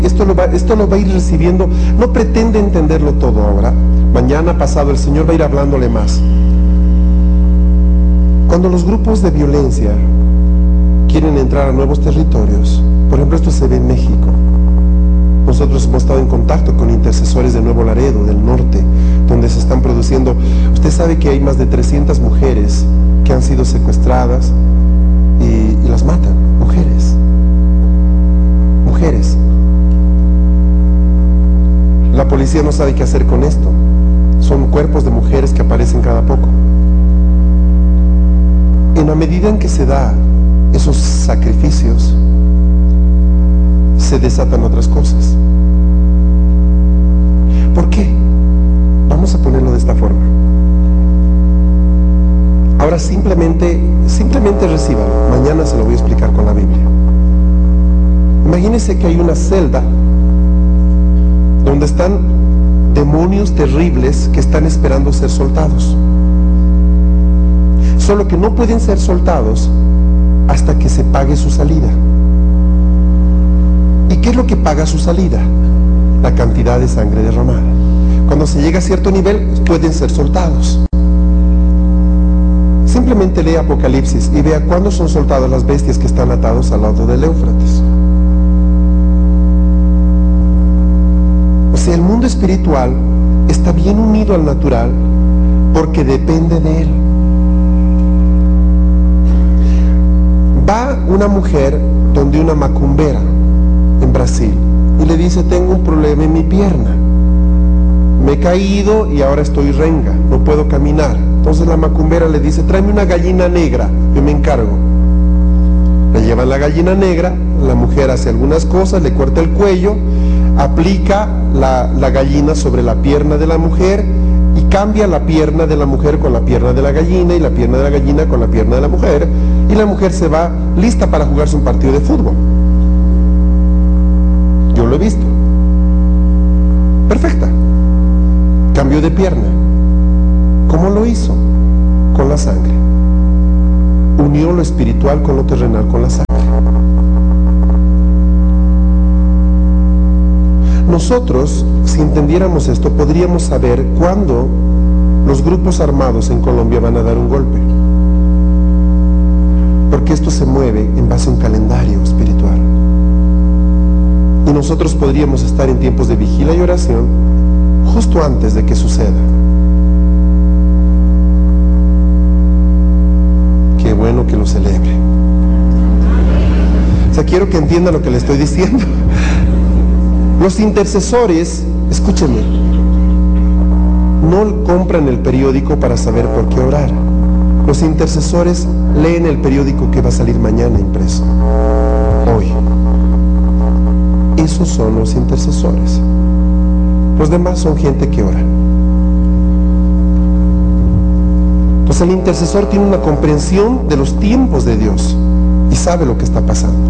Esto lo va a ir recibiendo. No pretende entenderlo todo ahora. Mañana, pasado, el Señor va a ir hablándole más. Cuando los grupos de violencia quieren entrar a nuevos territorios, por ejemplo, esto se ve en México. Nosotros hemos estado en contacto con intercesores de Nuevo Laredo, del norte, donde se están produciendo. Usted sabe que hay más de 300 mujeres que han sido secuestradas y las matan. Mujeres. La policía no sabe qué hacer con esto. Son cuerpos de mujeres que aparecen cada poco. En la medida en que se da esos sacrificios, se desatan otras cosas. ¿Por qué? Vamos a ponerlo de esta forma. Ahora simplemente recíbalo. Mañana se lo voy a explicar con la Biblia. Imagínense que hay una celda donde están demonios terribles que están esperando ser soltados. Solo que no pueden ser soltados hasta que se pague su salida. ¿Y qué es lo que paga su salida? La cantidad de sangre derramada. Cuando se llega a cierto nivel, pueden ser soltados. Simplemente lee Apocalipsis y vea cuándo son soltadas las bestias que están atados al lado del Éufrates. O sea, el mundo espiritual está bien unido al natural porque depende de él. Va una mujer donde una macumbera en Brasil y le dice: tengo un problema en mi pierna, me he caído y ahora estoy renga, no puedo caminar. Entonces la macumbera le dice: tráeme una gallina negra, yo me encargo. Le llevan la gallina negra, la mujer hace algunas cosas, le corta el cuello, aplica la gallina sobre la pierna de la mujer y cambia la pierna de la mujer con la pierna de la gallina y la pierna de la gallina con la pierna de la mujer, y la mujer se va lista para jugarse un partido de fútbol. Yo lo he visto. Perfecta. Cambio de pierna. ¿Cómo lo hizo? Con la sangre. Unió lo espiritual con lo terrenal, con la sangre. Nosotros, si entendiéramos esto, podríamos saber cuándo los grupos armados en Colombia van a dar un golpe. Porque esto se mueve en base a un calendario espiritual. Y nosotros podríamos estar en tiempos de vigilia y oración justo antes de que suceda. Qué bueno que lo celebre. O sea, quiero que entienda lo que le estoy diciendo. Los intercesores, escúchenme, no compran el periódico para saber por qué orar. Los intercesores leen el periódico que va a salir mañana impreso, hoy. Esos son los intercesores. Los demás son gente que ora. Entonces el intercesor tiene una comprensión de los tiempos de Dios y sabe lo que está pasando.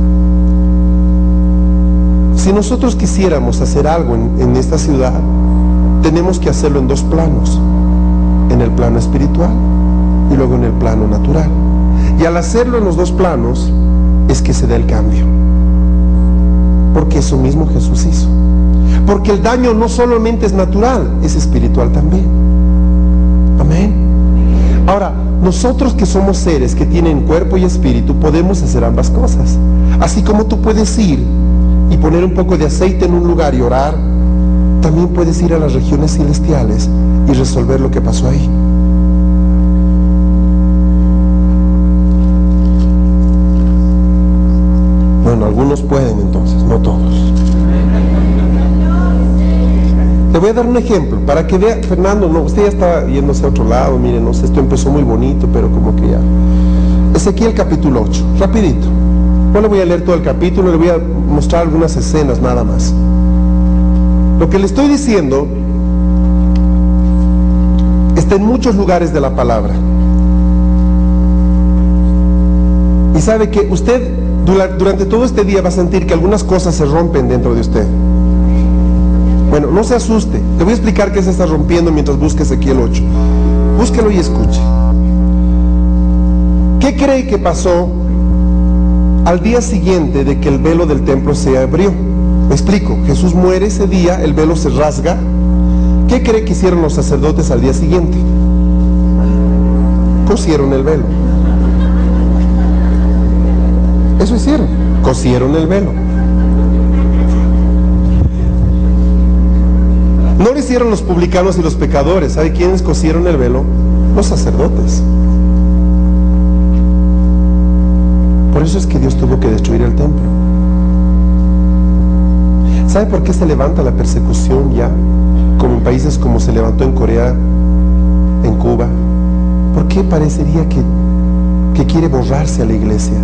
Si nosotros quisiéramos hacer algo en esta ciudad, tenemos que hacerlo en dos planos: en el plano espiritual y luego en el plano natural. Y al hacerlo en los dos planos es que se da el cambio, porque eso mismo Jesús hizo. Porque el daño no solamente es natural, es espiritual también. Amén. Ahora, nosotros que somos seres que tienen cuerpo y espíritu, podemos hacer ambas cosas. Así como tú puedes ir y poner un poco de aceite en un lugar y orar, también puedes ir a las regiones celestiales y resolver lo que pasó ahí. Bueno, algunos pueden entonces, no todos. Le voy a dar un ejemplo para que vea. Fernando, no, usted ya está yéndose a otro lado. Mire, no sé, esto empezó muy bonito, pero como que ya. Ezequiel capítulo 8, rapidito. No le voy a leer todo el capítulo, le voy a mostrar algunas escenas nada más. Lo que le estoy diciendo está en muchos lugares de la palabra. Y sabe que usted durante todo este día va a sentir que algunas cosas se rompen dentro de usted. Bueno, no se asuste. Le voy a explicar qué se está rompiendo mientras busque Ezequiel 8. Búsquelo y escuche. ¿Qué cree que pasó al día siguiente de que el velo del templo se abrió? Me explico, Jesús muere ese día, el velo se rasga. ¿Qué cree que hicieron los sacerdotes al día siguiente? Cosieron el velo. Eso hicieron, cosieron el velo. No lo hicieron los publicanos y los pecadores. ¿Sabe quiénes cosieron el velo? Los sacerdotes. Por eso es que Dios tuvo que destruir el templo. ¿Sabe por qué se levanta la persecución ya? Como en países como se levantó en Corea, en Cuba. ¿Por qué parecería que quiere borrarse a la iglesia?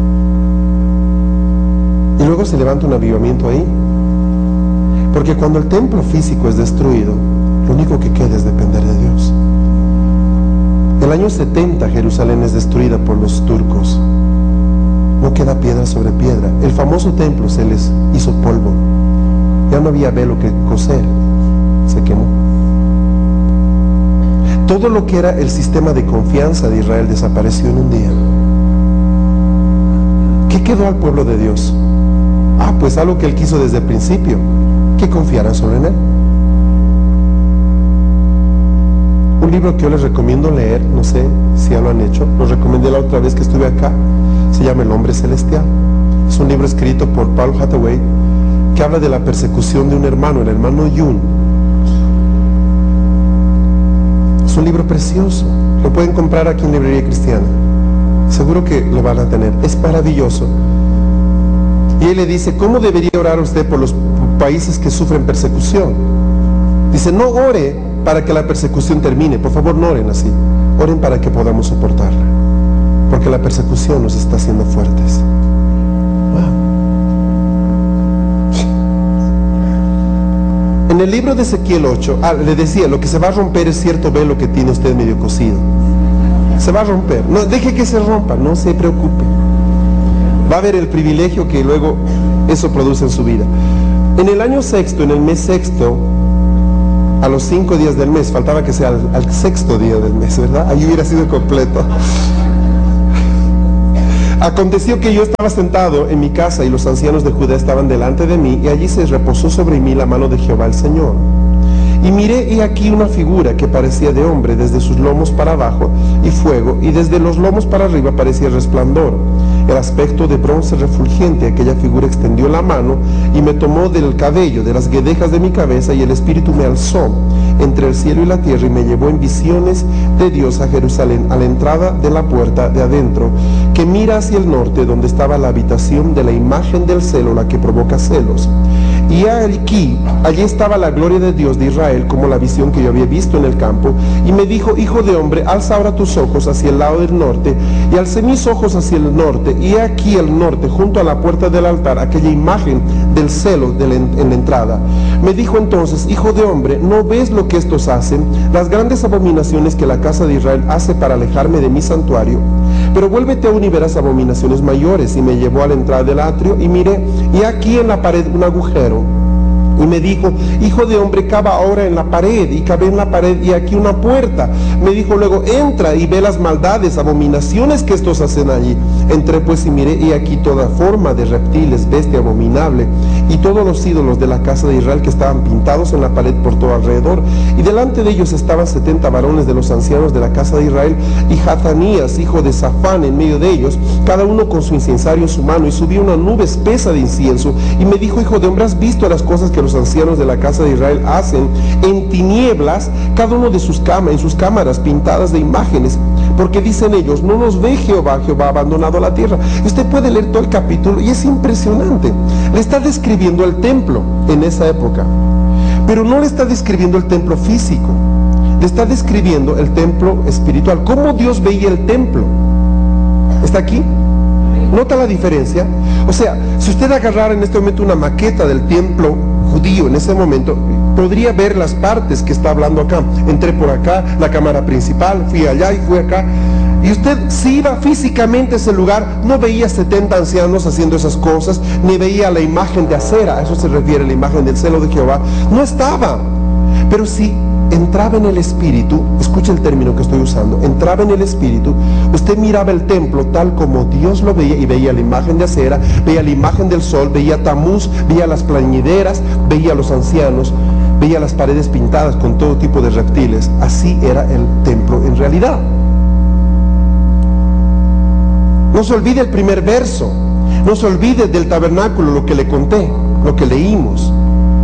Y luego se levanta un avivamiento ahí. Porque cuando el templo físico es destruido, lo único que queda es depender de Dios. El año 70 Jerusalén es destruida por los turcos. No queda piedra sobre piedra. El famoso templo se les hizo polvo. Ya no había velo que coser. Se quemó. Todo lo que era el sistema de confianza de Israel desapareció en un día. ¿Qué quedó al pueblo de Dios? Pues algo que Él quiso desde el principio, que confiaran solo en Él. Un libro que yo les recomiendo leer, no sé si ya lo han hecho, lo recomendé la otra vez que estuve acá, se llama El Hombre Celestial. Es un libro escrito por Paul Hathaway, que habla de la persecución de un hermano, el hermano Yun. Es un libro precioso, lo pueden comprar aquí en Librería Cristiana, seguro que lo van a tener, es maravilloso. Y él le dice, ¿cómo debería orar usted por los países que sufren persecución? Dice, no ore para que la persecución termine, por favor no oren así, oren para que podamos soportarla, porque la persecución nos está haciendo fuertes. En el libro de Ezequiel 8, le decía, lo que se va a romper es cierto velo que tiene usted medio cosido. Se va a romper, no, deje que se rompa, no se preocupe. Va a haber el privilegio que luego eso produce en su vida. En el año sexto, en el mes sexto, a los 5 días del mes, faltaba que sea al sexto día del mes, ¿verdad? Ahí hubiera sido completo. Aconteció que yo estaba sentado en mi casa y los ancianos de Judá estaban delante de mí, y allí se reposó sobre mí la mano de Jehová el Señor. Y miré, y aquí una figura que parecía de hombre, desde sus lomos para abajo y fuego, y desde los lomos para arriba parecía resplandor. El aspecto de bronce refulgente. Aquella figura extendió la mano y me tomó del cabello, de las guedejas de mi cabeza, y el Espíritu me alzó entre el cielo y la tierra y me llevó en visiones de Dios a Jerusalén, a la entrada de la puerta de adentro, que mira hacia el norte, donde estaba la habitación de la imagen del celo, la que provoca celos. Y aquí, allí estaba la gloria de Dios de Israel, como la visión que yo había visto en el campo. Y me dijo, hijo de hombre, alza ahora tus ojos hacia el lado del norte. Y alcé mis ojos hacia el norte, y aquí el norte, junto a la puerta del altar, aquella imagen del celo en la entrada. Me dijo entonces, hijo de hombre, ¿no ves lo que estos hacen? Las grandes abominaciones que la casa de Israel hace para alejarme de mi santuario. Pero vuélvete aún y verás abominaciones mayores. Y me llevó a la entrada del atrio, y miré, y aquí en la pared un agujero. Y me dijo, hijo de hombre, cava ahora en la pared. Y cavé en la pared, y aquí una puerta. Me dijo luego, entra y ve las maldades, abominaciones que estos hacen allí. Entré pues y miré, y aquí toda forma de reptiles, bestia abominable, y todos los ídolos de la casa de Israel que estaban pintados en la pared por todo alrededor. Y delante de ellos estaban 70 varones de los ancianos de la casa de Israel, y Jatanías, hijo de Safán, en medio de ellos, cada uno con su incensario en su mano, y subía una nube espesa de incienso. Y me dijo, hijo de hombre, ¿has visto las cosas que los ancianos de la casa de Israel hacen en tinieblas, cada uno de sus camas, en sus cámaras pintadas de imágenes? Porque dicen ellos, no nos ve Jehová, Jehová ha abandonado la tierra. Y usted puede leer todo el capítulo y es impresionante. Le está describiendo el templo en esa época, pero no le está describiendo el templo físico, le está describiendo el templo espiritual. ¿Cómo Dios veía el templo? ¿Está aquí? ¿Nota la diferencia? O sea, si usted agarrara en este momento una maqueta del templo judío en ese momento, podría ver las partes que está hablando acá. Entré por acá, la cámara principal, fui allá y fui acá. Y usted, si iba físicamente a ese lugar, no veía 70 ancianos haciendo esas cosas, ni veía la imagen de acera, a eso se refiere la imagen del celo de Jehová, no estaba. Pero si entraba en el espíritu, escucha el término que estoy usando, entraba en el espíritu, usted miraba el templo tal como Dios lo veía, y veía la imagen de acera, veía la imagen del sol, veía Tamuz, veía las plañideras, veía a los ancianos, veía las paredes pintadas con todo tipo de reptiles. Así era el templo en realidad. No se olvide el primer verso, no se olvide del tabernáculo, lo que le conté, lo que leímos.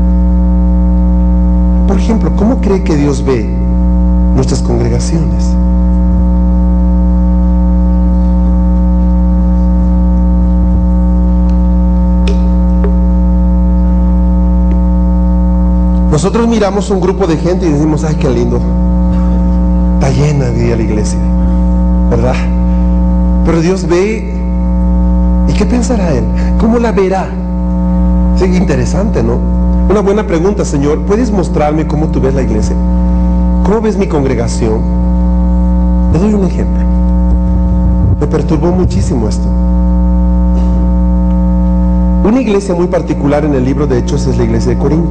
Por ejemplo, ¿cómo cree que Dios ve nuestras congregaciones? Nosotros miramos un grupo de gente y decimos, ay, qué lindo, está llena de día la iglesia, ¿verdad? Pero Dios ve, ¿y qué pensará Él? ¿Cómo la verá? Sí, interesante, ¿no? Una buena pregunta, Señor. ¿Puedes mostrarme cómo tú ves la iglesia? ¿Cómo ves mi congregación? Le doy un ejemplo. Me perturbó muchísimo esto. Una iglesia muy particular en el libro de Hechos es la iglesia de Corinto.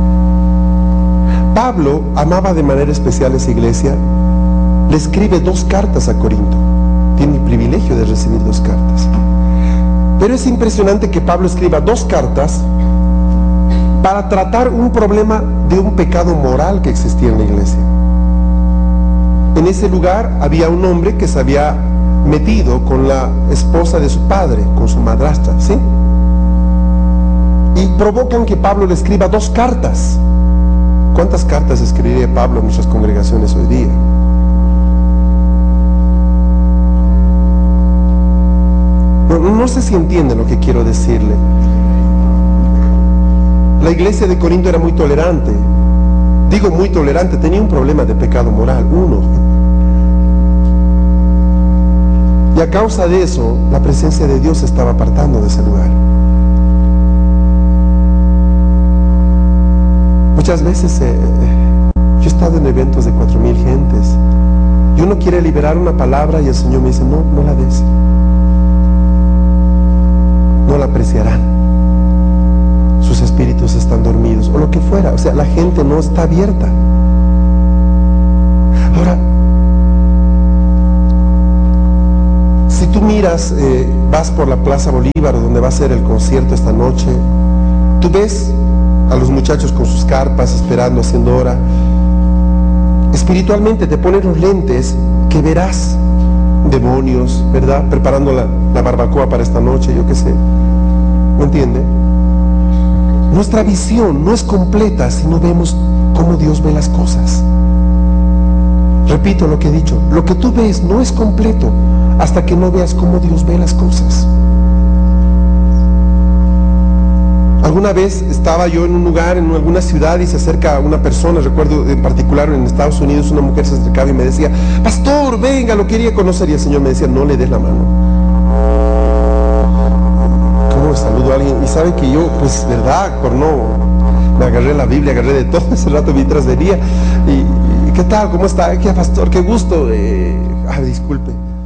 Pablo amaba de manera especial esa iglesia. Le escribe 2 cartas a Corinto. Tiene el privilegio de recibir 2 cartas. Pero es impresionante que Pablo escriba 2 cartas para tratar un problema de un pecado moral que existía en la iglesia. En ese lugar había un hombre que se había metido con la esposa de su padre, con su madrastra, ¿sí? Y provocan que Pablo le escriba 2 cartas. ¿Cuántas cartas escribiría Pablo en nuestras congregaciones hoy día? No sé si entiende lo que quiero decirle. La iglesia de Corinto era muy tolerante. Digo muy tolerante, tenía un problema de pecado moral, uno. Y a causa de eso, la presencia de Dios se estaba apartando de ese lugar. Muchas veces yo he estado en eventos de 4,000 gentes y uno quiere liberar una palabra y el Señor me dice, no, no la des. No la apreciarán. Sus espíritus están dormidos, o lo que fuera. O sea, la gente no está abierta. Ahora, si tú miras, vas por la Plaza Bolívar, donde va a ser el concierto esta noche, tú ves a los muchachos con sus carpas, esperando, haciendo hora. Espiritualmente te ponen los lentes que verás demonios, ¿verdad? Preparando la barbacoa para esta noche, yo qué sé. ¿Me entiende? Nuestra visión no es completa si no vemos cómo Dios ve las cosas. Repito lo que he dicho, lo que tú ves no es completo hasta que no veas cómo Dios ve las cosas. Alguna vez estaba yo en un lugar, en alguna ciudad, y se acerca una persona, recuerdo en particular en Estados Unidos, una mujer se acercaba y me decía, pastor, venga, lo quería conocer, y el Señor me decía, no le des la mano. ¿Cómo saludo a alguien? Y sabe que yo, pues, verdad, por no, me agarré la Biblia, agarré de todo, ese rato mientras venía, y ¿qué tal? ¿Cómo está? ¿Qué pastor? Qué gusto. Disculpe.